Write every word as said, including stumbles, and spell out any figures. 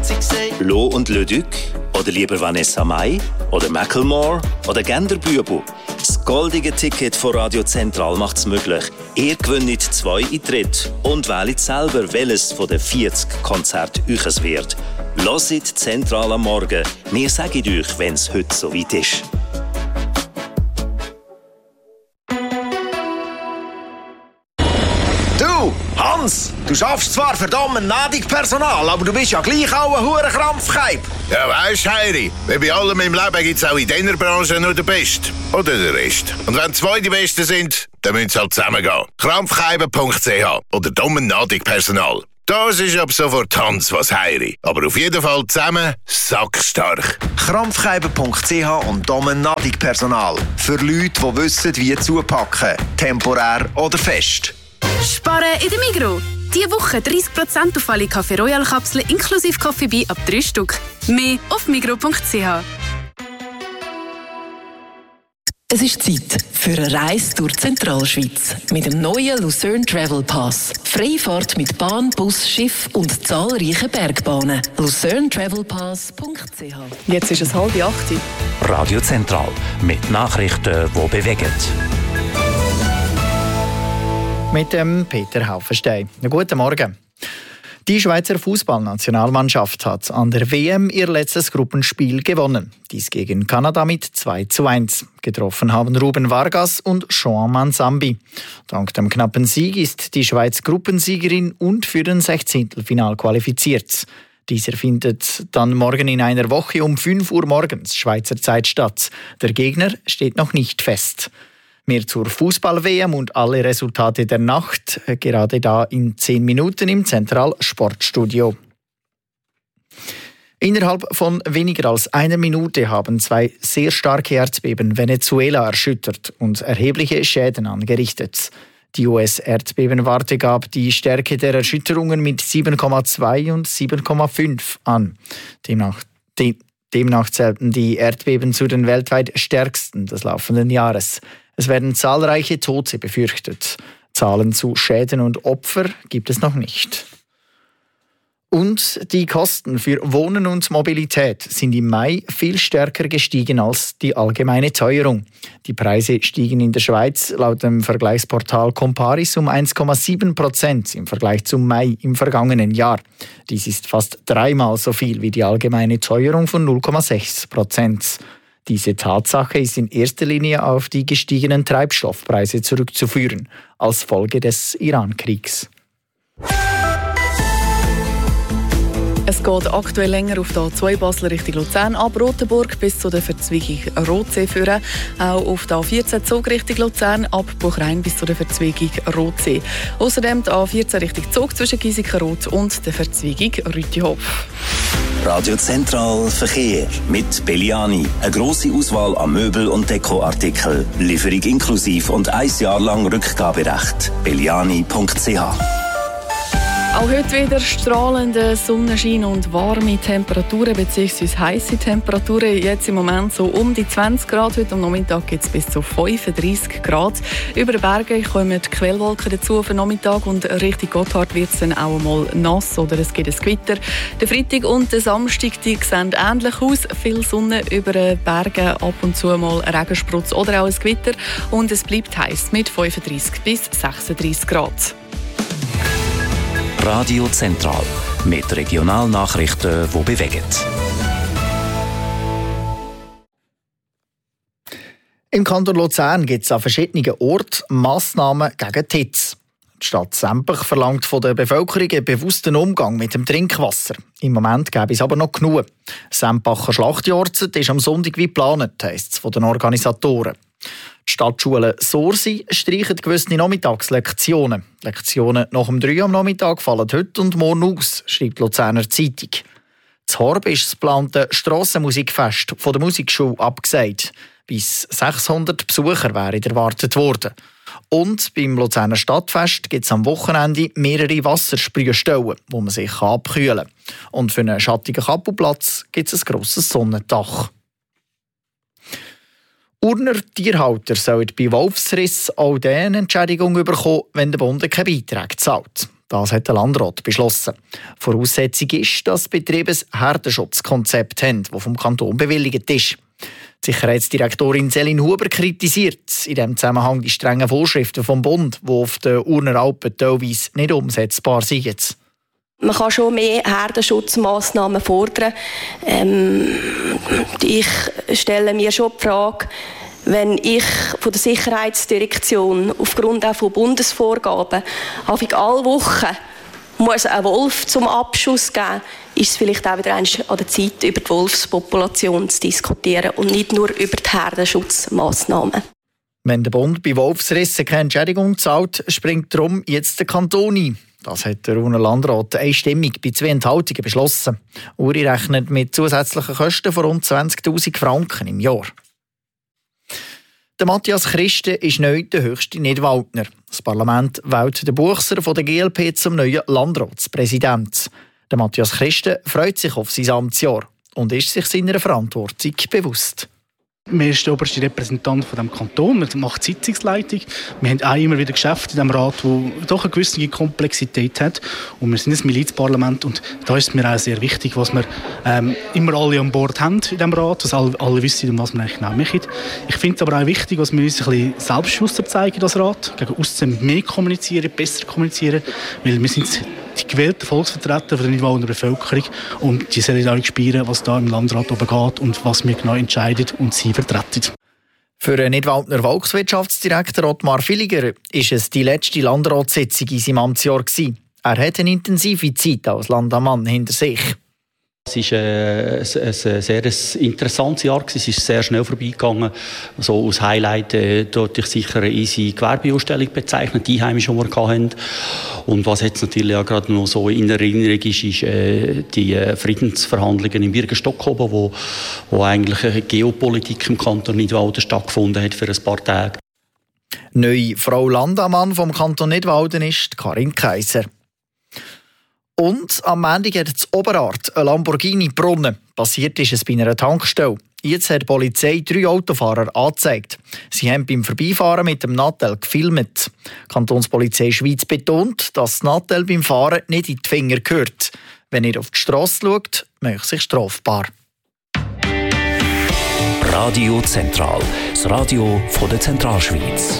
sie gesehen. Lo und Leduc? Oder lieber Vanessa Mai? Oder Macklemore? Oder Genderbübu? Das goldige Ticket von Radio Zentral macht es möglich. Ihr gewinnt zwei Eintritte und wählt selber, welches von den vierzig Konzerten euch es wird. Hört Zentral am Morgen. Wir sagen euch, wenn es heute soweit ist. Du, Hans, du schaffst zwar verdammt Nadigpersonal, aber du bist ja gleich auch ein hoher Krampfkeib. Ja, weisst, Heiri, wie bei allem im Leben gibt es auch in dieser Branche nur den Besten. Oder den Rest. Und wenn zwei die Besten sind, dann müssen sie halt zusammengehen. krampfkeiben punkt c h oder dummen Nadigpersonal. Das ist ab sofort Hans was Heiri. Aber auf jeden Fall zusammen sackstark. krampfkeiben punkt c h und Domen Nadigpersonal. Für Leute, die wissen, wie zupacken. Temporär oder fest. Sparen in der Migros. Diese Woche dreißig Prozent auf alle Café Royal Kapseln inklusive Coffee ab drei Stück. Mehr auf migros punkt c h. Es ist Zeit für eine Reise durch die Zentralschweiz mit dem neuen Lucerne Travel Pass. Freie Fahrt mit Bahn, Bus, Schiff und zahlreichen Bergbahnen. lucerne travel pass punkt c h. Jetzt ist es halb acht. Radio Zentral mit Nachrichten, die bewegen. Mit dem Peter Haufenstein. Guten Morgen. Die Schweizer Fußballnationalmannschaft hat an der W M ihr letztes Gruppenspiel gewonnen. Dies gegen Kanada mit zwei zu eins. Getroffen haben Ruben Vargas und Jean Manzambi. Dank dem knappen Sieg ist die Schweiz Gruppensiegerin und für den Sechzehntelfinal qualifiziert. Dieser findet dann morgen in einer Woche um fünf Uhr morgens Schweizer Zeit statt. Der Gegner steht noch nicht fest. Mehr zur Fußball-W M und alle Resultate der Nacht, gerade da in zehn Minuten im Zentral-Sportstudio. Innerhalb von weniger als einer Minute haben zwei sehr starke Erdbeben Venezuela erschüttert und erhebliche Schäden angerichtet. Die U S-Erdbebenwarte gab die Stärke der Erschütterungen mit sieben Komma zwei und sieben Komma fünf an. Demnach, de, demnach zählten die Erdbeben zu den weltweit stärksten des laufenden Jahres. Es werden zahlreiche Tote befürchtet. Zahlen zu Schäden und Opfer gibt es noch nicht. Und die Kosten für Wohnen und Mobilität sind im Mai viel stärker gestiegen als die allgemeine Teuerung. Die Preise stiegen in der Schweiz laut dem Vergleichsportal Comparis um eins Komma sieben Prozent im Vergleich zum Mai im vergangenen Jahr. Dies ist fast dreimal so viel wie die allgemeine Teuerung von null Komma sechs Prozent. Diese Tatsache ist in erster Linie auf die gestiegenen Treibstoffpreise zurückzuführen, als Folge des Iran-Kriegs. Es geht aktuell länger auf der A zwei Basel Richtung Luzern ab Rotenburg bis zu der Verzweigung Rotsee führen. Auch auf der A vierzehn Zug Richtung Luzern ab Buchrein bis zu der Verzweigung Rotsee. Außerdem die A vierzehn Richtung Zug zwischen Giesikenroth und der Verzweigung Rütihof. Radio Zentral Verkehr mit Belliani. Eine grosse Auswahl an Möbel- und Dekoartikeln. Lieferung inklusive und ein Jahr lang Rückgaberecht. belliani punkt c h. Auch heute wieder strahlende Sonnenschein und warme Temperaturen bzw. heisse Temperaturen. Jetzt im Moment so um die zwanzig Grad. Heute am Nachmittag gibt es bis zu fünfunddreissig Grad. Über den Bergen kommen die Quellwolken dazu auf den Nachmittag und Richtung Gotthard wird es dann auch einmal nass oder es gibt ein Gewitter. Der Freitag und der Samstag die sehen ähnlich aus. Viel Sonne über den Bergen, ab und zu mal Regensprutz oder auch ein Gewitter. Und es bleibt heiß mit fünfunddreissig bis sechsunddreissig Grad. Radio Zentral mit Regionalnachrichten, die bewegen. Im Kanton Luzern gibt es an verschiedenen Orten Massnahmen gegen die Hitze. Die Stadt Sempach verlangt von der Bevölkerung einen bewussten Umgang mit dem Trinkwasser. Im Moment gäbe es aber noch genug. Sempacher Schlachtjahrzeit ist am Sonntag wie geplant, heisst es von den Organisatoren. Die Stadtschule Sorsi streichen gewisse Nachmittagslektionen. Lektionen nach dem drei am Nachmittag fallen heute und morgen aus, schreibt die Luzerner Zeitung. Das Horb ist das geplante Strassenmusikfest von der Musikschule abgesagt. Bis sechshundert Besucher wären erwartet worden. Und beim Luzerner Stadtfest gibt es am Wochenende mehrere Wassersprühstellen, wo man sich abkühlen kann. Und für einen schattigen Kappelplatz gibt es ein grosses Sonnendach. Urner Tierhalter sollen bei Wolfsriss auch eine Entschädigung bekommen, wenn der Bund keine Beiträge zahlt. Das hat der Landrat beschlossen. Voraussetzung ist, dass die Betriebe ein Herdenschutzkonzept haben, das vom Kanton bewilligt ist. Die Sicherheitsdirektorin Céline Huber kritisiert in diesem Zusammenhang die strengen Vorschriften vom Bund, die auf den Urner Alpen teilweise nicht umsetzbar sind. Man kann schon mehr Herdenschutzmaßnahmen fordern. Ähm, ich stelle mir schon die Frage, wenn ich von der Sicherheitsdirektion aufgrund auch von Bundesvorgaben alle Wochen muss einen Wolf zum Abschuss geben, ist es vielleicht auch wieder an der Zeit, über die Wolfspopulation zu diskutieren und nicht nur über die Herdenschutzmaßnahmen. Wenn der Bund bei Wolfsrissen keine Entschädigung zahlt, springt darum jetzt der Kanton ein. Das hat der Urner Landrat einstimmig bei zwei Enthaltungen beschlossen. Uri rechnet mit zusätzlichen Kosten von rund zwanzigtausend Franken im Jahr. Der Matthias Christen ist neu der höchste Nidwaldner. Das Parlament wählt den Buchser von der G L P zum neuen Landratspräsident. Der Matthias Christen freut sich auf sein Amtsjahr und ist sich seiner Verantwortung bewusst. Man ist der oberste Repräsentant von dem Kanton, man macht Sitzungsleitung. Wir haben auch immer wieder Geschäfte in diesem Rat, die doch eine gewisse Komplexität hat. Und wir sind ein Milizparlament und da ist es mir auch sehr wichtig, was wir ähm, immer alle an Bord haben in diesem Rat, dass alle, alle wissen, um was wir eigentlich genau machen. Ich finde es aber auch wichtig, dass wir uns ein bisschen selbstbewusster zeigen, das Rat, gegen aussen mehr kommunizieren, besser kommunizieren, weil wir sind die gewählten Volksvertreter der Nidwaldner Bevölkerung und die sollen auch spüren, was da im Landrat oben geht und was wir genau entscheiden und sie vertreten. Für den Nidwaldner Volkswirtschaftsdirektor Ottmar Villiger war es die letzte Landratssitzung in seinem Amtsjahr. Er hat eine intensive Zeit als Landammann hinter sich. Es war äh, ein, ein sehr interessantes Jahr. Es ist sehr schnell vorbeigegangen. Also als Highlight äh, dort ich sicher eine easy Gewerbeausstellung bezeichnet, die Einheimischen, die wir hatten. Und was jetzt natürlich auch gerade noch so in Erinnerung ist, ist äh, die äh, Friedensverhandlungen in Birgenstock-Oben, wo, wo eigentlich eine Geopolitik im Kanton Nidwalden stattgefunden hat für ein paar Tage. Neue Frau Landammann vom Kanton Nidwalden ist Karin Kaiser. Und am Montag hat in Oberart ein Lamborghini gebrannt. Passiert ist es bei einer Tankstelle. Jetzt hat die Polizei drei Autofahrer angezeigt. Sie haben beim Vorbeifahren mit dem Nattel gefilmt. Die Kantonspolizei Schweiz betont, dass das Nattel beim Fahren nicht in die Finger gehört. Wenn ihr auf die Strasse schaut, macht es sich strafbar. Radio Zentral, das Radio von der Zentralschweiz.